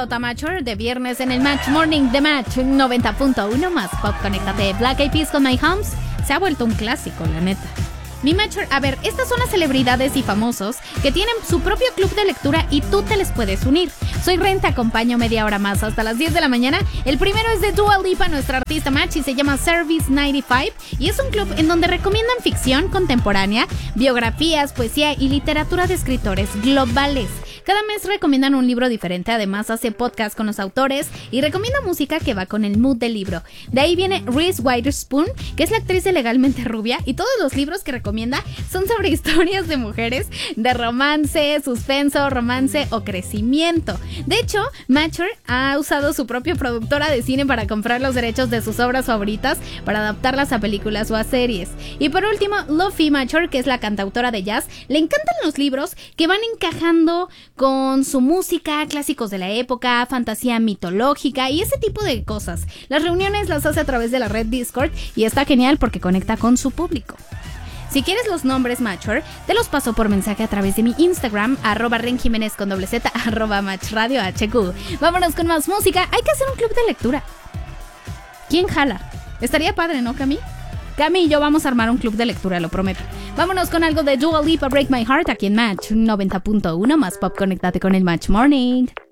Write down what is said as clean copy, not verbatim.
pelota Matcher de viernes en el Match Morning de Match 90.1 más Pop. Conéctate. Black Eyed Peas con My Homes se ha vuelto un clásico, la neta. Mi Matcher, a ver, estas son las celebridades y famosos que tienen su propio club de lectura y tú te les puedes unir. Soy Ren, te acompaño media hora más hasta las 10 de la mañana. El primero es de Dua Lipa, nuestra artista Match, y se llama Service 95 y es un club en donde recomiendan ficción contemporánea, biografías, poesía y literatura de escritores globales. Cada mes recomiendan un libro diferente, además hace podcast con los autores y recomienda música que va con el mood del libro. De ahí viene Reese Witherspoon, que es la actriz de Legalmente Rubia, y todos los libros que recomienda son sobre historias de mujeres, de romance, suspenso, romance o crecimiento. De hecho, Matcher ha usado su propia productora de cine para comprar los derechos de sus obras favoritas para adaptarlas a películas o a series. Y por último, Luffy Matcher, que es la cantautora de jazz, le encantan los libros que van encajando con su música, clásicos de la época, fantasía mitológica y ese tipo de cosas. Las reuniones las hace a través de la red Discord y está genial porque conecta con su público. Si quieres los nombres Matcher, te los paso por mensaje a través de mi Instagram, @renjimenez con doble Z, @matchradiohq. Vámonos con más música. Hay que hacer un club de lectura. ¿Quién jala? Estaría padre, ¿no, Cami? Cami y yo vamos a armar un club de lectura, lo prometo. Vámonos con algo de Dua Lipa, Break My Heart, aquí en Match 90.1 más Pop. Conéctate con el Match Morning.